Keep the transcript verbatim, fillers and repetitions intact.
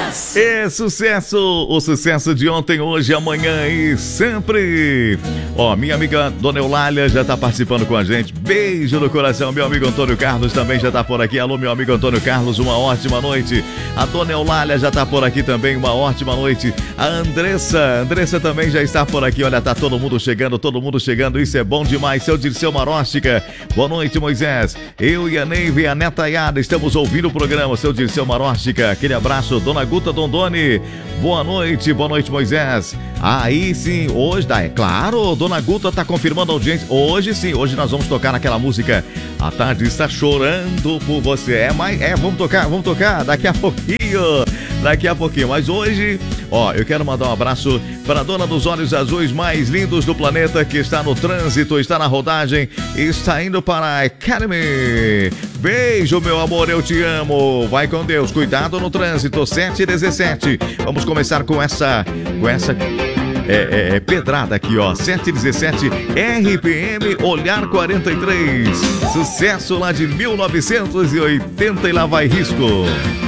É sucesso, o sucesso de ontem, hoje, amanhã e sempre. Ó, minha amiga Dona Eulália já tá participando com a gente. Beijo no coração. Meu amigo Antônio Carlos também já tá por aqui. Alô, meu amigo Antônio Carlos, uma ótima noite. A Dona Eulália já tá por aqui também, uma ótima noite. A Andressa, Andressa também já está por aqui. Olha, tá todo mundo chegando, todo mundo chegando. Isso é bom demais. Seu Dirceu Maróstica, boa noite, Moisés. Eu e a Neiva e a Neta Yada estamos ouvindo o programa. Seu Dirceu Maróstica, aquele abraço. Dona Guta Dondoni, boa noite, boa noite, Moisés. Aí sim, hoje, é claro, Dona Guta tá confirmando a audiência. Hoje sim, hoje nós vamos tocar naquela música A Tarde Está Chorando por Você. É, mas, é, vamos tocar, vamos tocar daqui a pouquinho, daqui a pouquinho. Mas hoje, ó, eu quero mandar um abraço para a dona dos olhos azuis mais lindos do planeta, que está no trânsito, está na rodagem, está indo para a Academy. Beijo, meu amor, eu te amo. Vai com Deus, cuidado no trânsito, sete e dezessete. Vamos começar com essa, com essa é, é, pedrada aqui, ó, sete e dezessete, R P M Olhar quarenta e três. Sucesso lá de mil novecentos e oitenta e lá vai risco.